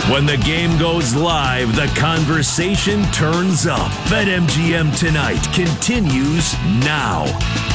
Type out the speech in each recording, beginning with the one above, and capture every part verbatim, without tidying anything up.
When the game goes live, the conversation turns up. BetMGM Tonight continues now.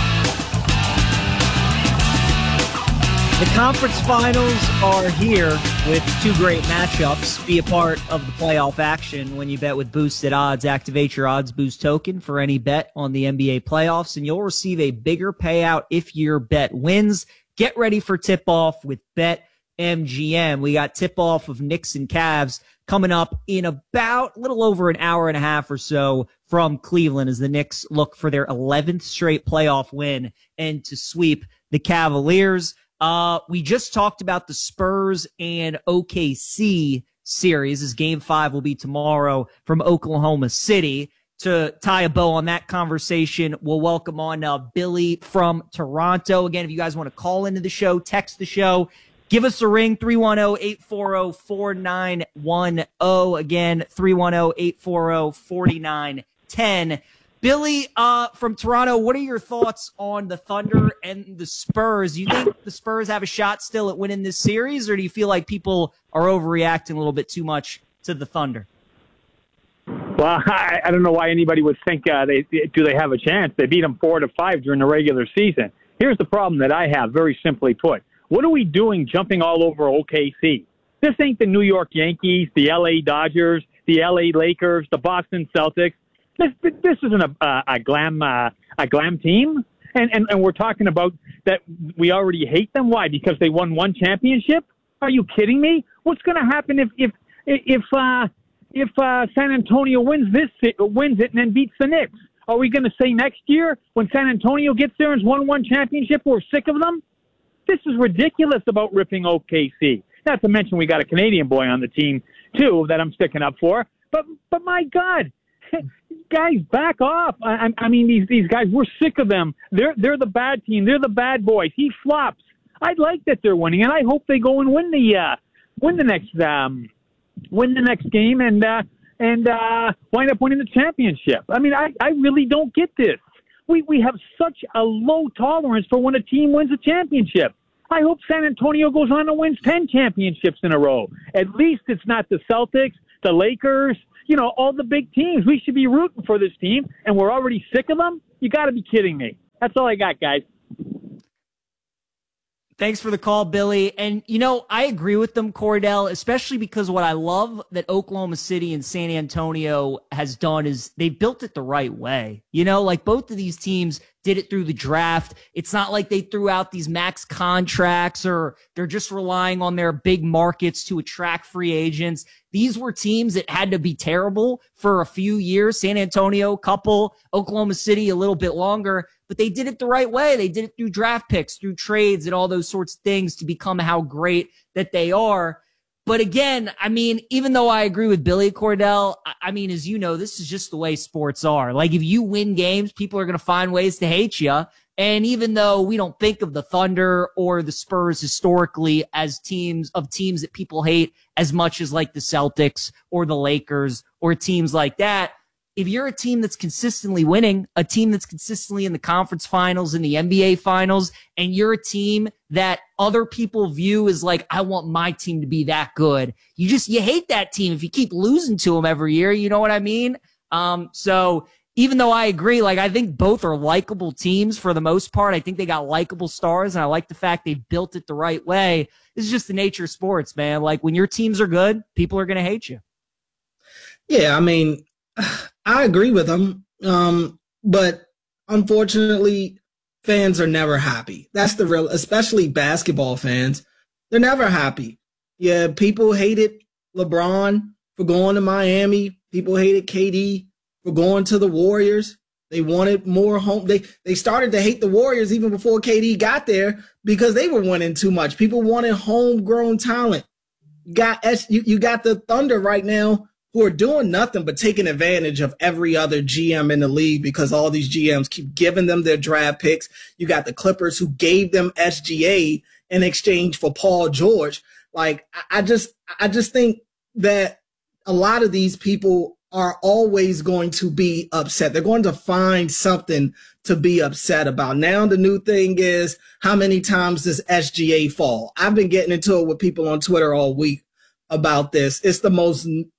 The conference finals are here with two great matchups. Be a part of the playoff action when you bet with boosted odds. Activate your odds boost token for any bet on the N B A playoffs, and you'll receive a bigger payout if your bet wins. Get ready for tip-off with BetMGM. We got tip-off of Knicks and Cavs coming up in about a little over an hour and a half or so from Cleveland as the Knicks look for their eleventh straight playoff win and to sweep the Cavaliers. Uh, we just talked about the Spurs and O K C series as game five will be tomorrow from Oklahoma City. To tie a bow on that conversation, we'll welcome on uh, Billy from Toronto. Again, if you guys want to call into the show, text the show, give us a ring, three one zero, eight four zero, four nine one zero. Again, three one zero, eight four zero, four nine one zero. Billy, uh, from Toronto, what are your thoughts on the Thunder and the Spurs? Do you think the Spurs have a shot still at winning this series, or do you feel like people are overreacting a little bit too much to the Thunder? Well, I, I don't know why anybody would think uh, they do they have a chance. They beat them four to five during the regular season. Here's the problem that I have, very simply put. What are we doing jumping all over O K C? This ain't the New York Yankees, the L A Dodgers, the L A Lakers, the Boston Celtics. This this isn't a a, a glam uh, a glam team, and, and and we're talking about that we already hate them. Why? Because they won one championship? Are you kidding me? What's going to happen if if if uh, if uh, San Antonio wins this wins it and then beats the Knicks? Are we going to say next year when San Antonio gets there and has won one championship we're sick of them? This is ridiculous about ripping O K C. Not to mention we got a Canadian boy on the team too that I'm sticking up for. But but my God. Guys, back off. I, I mean, these these guys, we're sick of them. They're they're the bad team. They're the bad boys. He flops. I like that they're winning, and I hope they go and win the uh, win the next um, win the next game and uh, and uh, wind up winning the championship. I mean, I, I really don't get this. We we have such a low tolerance for when a team wins a championship. I hope San Antonio goes on and wins ten championships in a row. At least it's not the Celtics, the Lakers. You know, all the big teams. We should be rooting for this team, and we're already sick of them? You got to be kidding me. That's all I got, guys. Thanks for the call, Billy. And, you know, I agree with them, Cordell, especially because what I love that Oklahoma City and San Antonio has done is they built it the right way. You know, like both of these teams did it through the draft. It's not like they threw out these max contracts or they're just relying on their big markets to attract free agents. These were teams that had to be terrible for a few years. San Antonio, couple, Oklahoma City, a little bit longer, but they did it the right way. They did it through draft picks, through trades, and all those sorts of things to become how great that they are. But again, I mean, even though I agree with Billy Cordell, I mean, as you know, this is just the way sports are. Like, if you win games, people are going to find ways to hate you. And even though we don't think of the Thunder or the Spurs historically as teams of teams that people hate as much as like the Celtics or the Lakers or teams like that, if you're a team that's consistently winning, a team that's consistently in the conference finals and the N B A finals, and you're a team that other people view as like, I want my team to be that good, you just, you hate that team if you keep losing to them every year. You know what I mean? Um, so even though I agree, like, I think both are likable teams for the most part. I think they got likable stars, and I like the fact they built it the right way. This is just the nature of sports, man. Like, when your teams are good, people are going to hate you. Yeah, I mean, I agree with them, um, but unfortunately, fans are never happy. That's the real, especially basketball fans. They're never happy. Yeah, people hated LeBron for going to Miami. People hated K D for going to the Warriors. They wanted more home. They they started to hate the Warriors even before K D got there because they were winning too much. People wanted homegrown talent. You got you, you got the Thunder right now who are doing nothing but taking advantage of every other G M in the league because all these G Ms keep giving them their draft picks. You got the Clippers who gave them S G A in exchange for Paul George. Like, I just I just think that a lot of these people are always going to be upset. They're going to find something to be upset about. Now the new thing is, how many times does S G A fall? I've been getting into it with people on Twitter all week about this. It's the most n-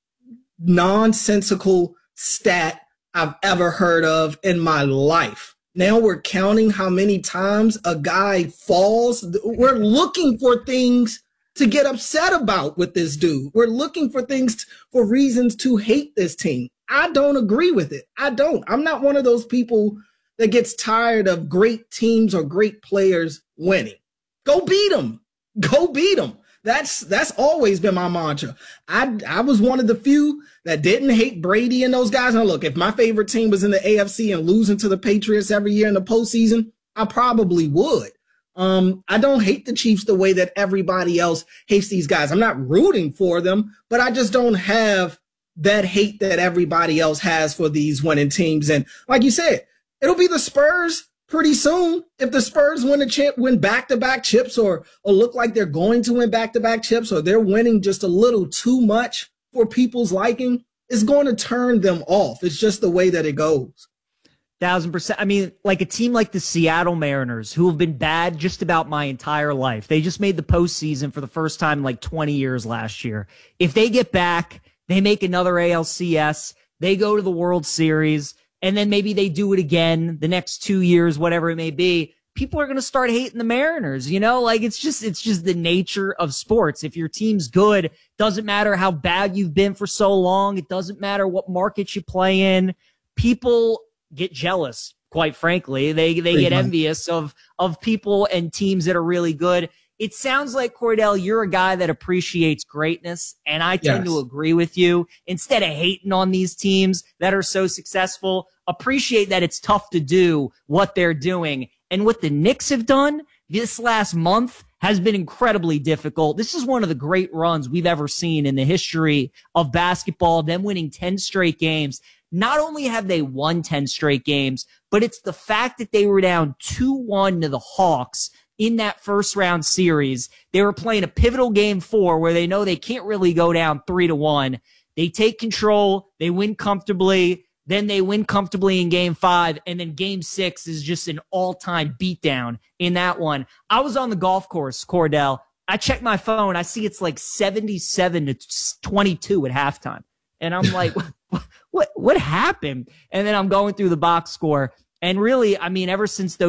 nonsensical stat I've ever heard of in my life. Now we're counting how many times a guy falls. We're looking for things to get upset about with this dude. We're looking for things, t- for reasons to hate this team. I don't agree with it. I don't. I'm not one of those people that gets tired of great teams or great players winning. Go beat them. Go beat them. That's that's always been my mantra. I I was one of the few that didn't hate Brady and those guys. Now look, if my favorite team was in the A F C and losing to the Patriots every year in the postseason, I probably would. Um, I don't hate the Chiefs the way that everybody else hates these guys. I'm not rooting for them, but I just don't have that hate that everybody else has for these winning teams. And like you said, it'll be the Spurs pretty soon. If the Spurs win a chip, win back-to-back chips, or or look like they're going to win back-to-back chips, or they're winning just a little too much for people's liking, it's going to turn them off. It's just the way that it goes. Thousand percent. I mean, like a team like the Seattle Mariners, who have been bad just about my entire life. They just made the postseason for the first time in like twenty years last year. If they get back, they make another A L C S, they go to the World Series, and then maybe they do it again the next two years, whatever it may be. People are going to start hating the Mariners, you know, like it's just, it's just the nature of sports. If your team's good, doesn't matter how bad you've been for so long. It doesn't matter what market you play in. People get jealous, quite frankly. They, they get envious of, of people and teams that are really good. It sounds like, Cordell, you're a guy that appreciates greatness, and I tend Yes. to agree with you. Instead of hating on these teams that are so successful, appreciate that it's tough to do what they're doing. And what the Knicks have done this last month has been incredibly difficult. This is one of the great runs we've ever seen in the history of basketball, them winning ten straight games. Not only have they won ten straight games, but it's the fact that they were down two one to the Hawks in that first round series. They were playing a pivotal game four where they know they can't really go down three to one. They take control. They win comfortably. Then they win comfortably in game five. And then game six is just an all-time beatdown in that one. I was on the golf course, Cordell. I checked my phone. I see it's like seventy-seven to twenty-two at halftime. And I'm like, what, what, what happened? And then I'm going through the box score. And really, I mean, ever since those